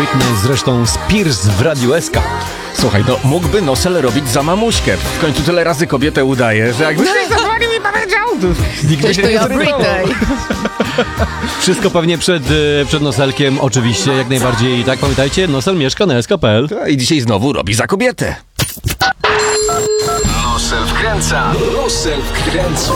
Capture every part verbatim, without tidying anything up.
Piękny zresztą Spears w Radiu S K. Słuchaj, no mógłby Nosel robić za mamuśkę. W końcu tyle razy kobietę udaje, że jakby ktoś zadzwonił i powiedział, to nigdy się to nie ja zrywało. Britney. Wszystko pewnie przed, e, przed Noselkiem, oczywiście, jak najbardziej. I tak pamiętajcie, Nosel mieszka na S K kropka P L. I dzisiaj znowu robi za kobietę. Nosel wkręca. Nosel wkręca.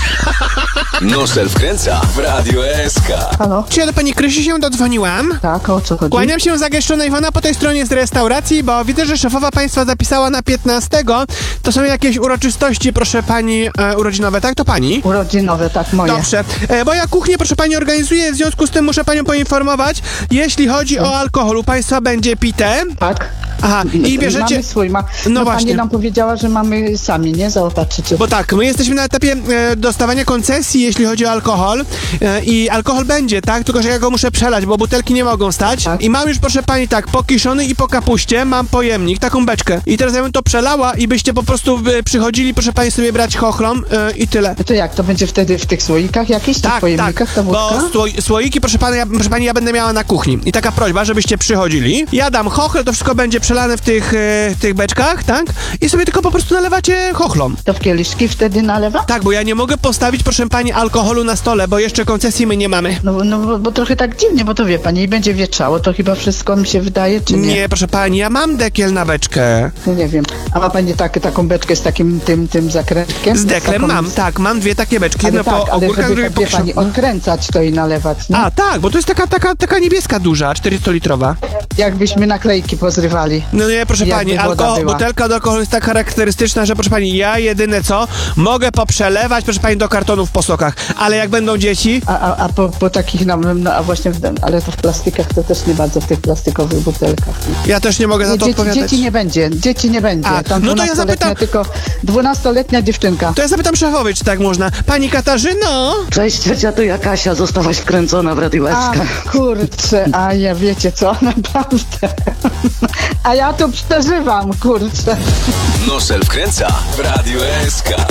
Nosel wkręca w Radio S K. Halo? Czy ja do pani Krysi się dodzwoniłam? Tak, o co chodzi? Kłaniam się zagęszczonej Iwona po tej stronie z restauracji, bo widzę, że szefowa państwa zapisała na piętnastego. To są jakieś uroczystości, proszę pani, e, urodzinowe, tak? To pani? Urodzinowe, tak, moje. Dobrze. E, bo ja kuchnię, proszę pani, organizuję, w związku z tym muszę panią poinformować, jeśli chodzi o alkohol, u państwa będzie pite. Tak. Aha, i bierzecie... Mamy swój, ma... No no właśnie. Pani nam powiedziała, że mamy sami, nie? Zaopatrzycie. Bo tak, my jesteśmy na etapie e, dostawania koncesji, jeśli chodzi o alkohol e, i alkohol będzie, tak? Tylko, że ja go muszę przelać, bo butelki nie mogą stać. Tak. I mam już, proszę pani, tak, po kiszony i po kapuście mam pojemnik, taką beczkę. I teraz ja bym to przelała i byście po prostu e, przychodzili, proszę pani, sobie brać chochlom e, i tyle. To jak, to będzie wtedy w tych słoikach jakichś, tych Tak, pojemnikach, tak, ta wódka? bo sło, słoiki, proszę pani, ja, proszę pani, ja będę miała na kuchni. I taka prośba, żebyście przychodzili. Ja dam chochl, to wszystko będzie przelane w tych, e, tych beczkach, tak? I sobie tylko po prostu nalewacie chochlom. To w kieliszki wtedy nalewa? Tak, bo ja nie mogę postawić, proszę pani, alkoholu na stole, bo jeszcze koncesji my nie mamy. No, no bo, bo trochę tak dziwnie, bo to wie pani, i będzie wietrzało, to chyba wszystko mi się wydaje, czy nie? Nie, proszę pani, ja mam dekiel na beczkę. No nie wiem. A ma pani tak, taką beczkę z takim tym, tym zakrętkiem? Z deklem taką... mam, tak, mam dwie takie beczki. Ale Jedno tak, po ale ogórkach, żeby, drugie tak, po wie krzyżu. pani, odkręcać to i nalewać, nie? A, tak, bo to jest taka, taka, taka niebieska duża, czterysta-litrowa. Jakbyśmy naklejki pozrywali. No nie, proszę Jakby pani, woda alkohol, była. butelka do alkoholu jest tak charakterystyczna, że proszę pani, ja jedyne co, mogę poprzelewać, proszę pani, do kartonów po sokach, ale jak będą dzieci, A, a, a po, po takich, no, no a właśnie, w, ale to w plastikach to też nie bardzo, w tych plastikowych butelkach. Nie? ja też nie mogę za Nie, to dzieci, odpowiadać. dzieci nie będzie, dzieci nie będzie. A, Tam no to ja dwunastoletnia, zapytam- tylko dwunastoletnia dziewczynka. To ja zapytam szefowej, czy tak można. Pani Katarzyno? Cześć ciocia, to ja Kasia, zostałaś wkręcona w Radio S A, K. kurczę, a ja wiecie co, naprawdę. A ja tu przeżywam, kurczę. Nosel wkręca w Radio S K.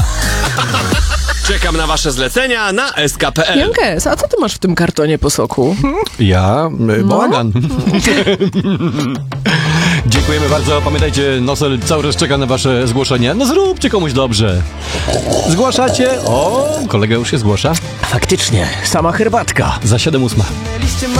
Czekam na wasze zlecenia na S K kropka P L. Jankes, a co ty masz w tym kartonie po soku? Ja? y, Bałagan. Dziękujemy bardzo. Pamiętajcie, Nosel cały czas czeka na wasze zgłoszenia. No zróbcie komuś dobrze. Zgłaszacie? O, kolega już się zgłasza. Faktycznie, sama herbatka. Za siedem ósma.